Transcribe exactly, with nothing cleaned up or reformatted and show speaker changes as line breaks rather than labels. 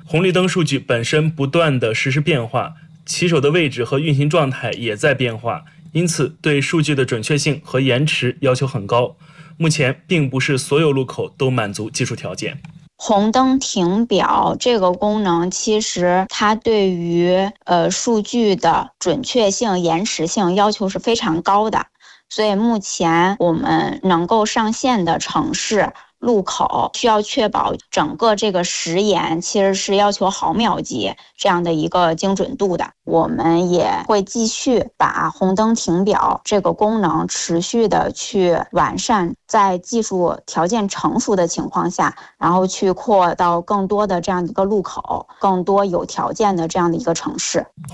红绿灯数据本身不断的实时变化，骑手的位置和运行状态也在变化，因此对数据的准确性和延迟要求很高。目前并不是所有路口都满足技术条件。
红灯停表这个功能，其实它对于呃数据的准确性、延迟性要求是非常高的，所以目前我们能够上线的城市路口需要确保整个这个时延其实是要求毫秒级这样的一个精准度的。我们也会继续把红灯停表这个功能持续的去完善，在技术条件成熟的情况下，然后去扩到更多的这样的一个路口，更多有条件的这样的一个城市。